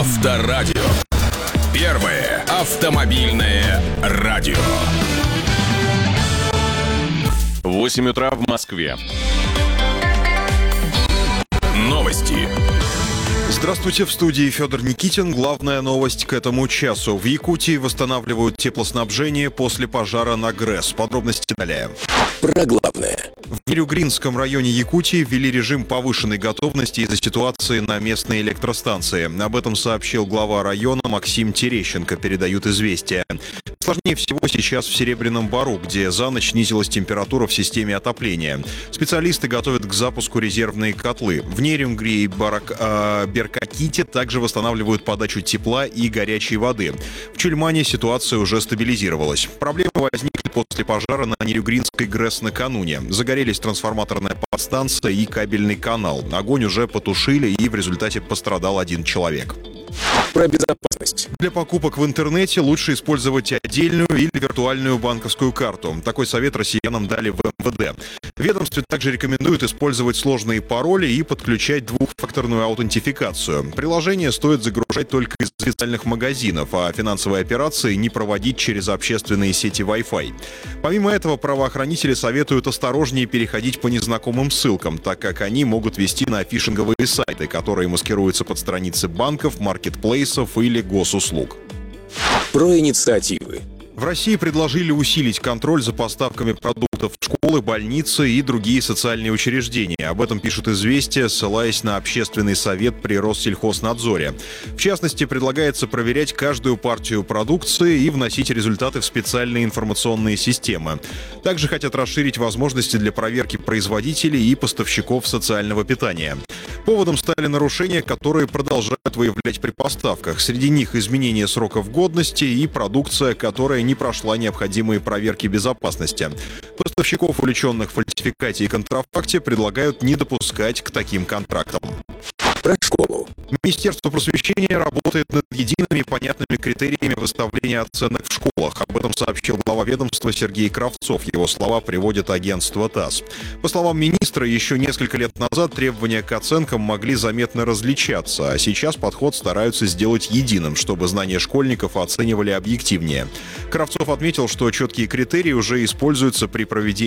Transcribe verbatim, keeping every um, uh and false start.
Авторадио. Первое автомобильное радио. восемь утра в Москве. Новости. Здравствуйте, в студии Федор Никитин. Главная новость к этому часу. В Якутии восстанавливают теплоснабжение после пожара на ГРЭС. Подробности далее. Про главное. В Нерюгринском районе Якутии ввели режим повышенной готовности из-за ситуации на местной электростанции. Об этом сообщил глава района Максим Терещенко, передают «Известия». Сложнее всего сейчас в Серебряном Бору, где за ночь снизилась температура в системе отопления. Специалисты готовят к запуску резервные котлы. В Нерюнгри и Барак, э, Беркаките также восстанавливают подачу тепла и горячей воды. В Чульмане ситуация уже стабилизировалась. Проблемы возникли после пожара на Нерюгринской ГРЭС накануне. Загорелись трансформаторная подстанция и кабельный канал. Огонь уже потушили, и в результате пострадал один человек. Про безопасность. Для покупок в интернете лучше использовать отдельную или виртуальную банковскую карту. Такой совет россиянам дали в эм вэ дэ. В ведомстве также рекомендуют использовать сложные пароли и подключать двухфакторную аутентификацию. Приложение стоит загружать только из специальных магазинов, а финансовые операции не проводить через общественные сети Wi-Fi. Помимо этого, правоохранители советуют осторожнее переходить по незнакомым ссылкам, так как они могут вести на фишинговые сайты, которые маскируются под страницы банков, маркетплейсов или госуслуг. Про инициативы. В России предложили усилить контроль за поставками продуктов в школы, больницы и другие социальные учреждения. Об этом пишут «Известия», ссылаясь на общественный совет при Россельхознадзоре. В частности, предлагается проверять каждую партию продукции и вносить результаты в специальные информационные системы. Также хотят расширить возможности для проверки производителей и поставщиков социального питания. Поводом стали нарушения, которые продолжают выявлять при поставках. Среди них изменение сроков годности и продукция, которая не прошла необходимые проверки безопасности. Поставщиков, увлеченных в фальсификате и контрафакте, предлагают не допускать к таким контрактам. Про школу. Министерство просвещения работает над едиными и понятными критериями выставления оценок в школах. Об этом сообщил глава ведомства Сергей Кравцов. Его слова приводит агентство ТАСС. По словам министра, еще несколько лет назад требования к оценкам могли заметно различаться, а сейчас подход стараются сделать единым, чтобы знания школьников оценивали объективнее. Кравцов отметил, что четкие критерии уже используются при проведении